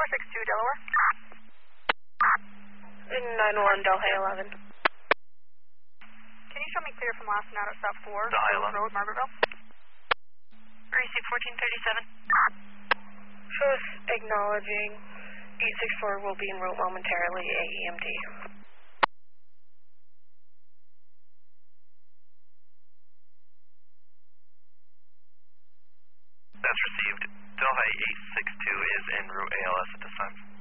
462 Delaware. 9-1 Delhi 11. Can you show me clear from last night at stop 4, Delhi 11. Road, Margaretville? Receive 1437. Show us acknowledging 864 will be en route momentarily, AEMD. That's received. Delhi 862 is en route ALS at this time.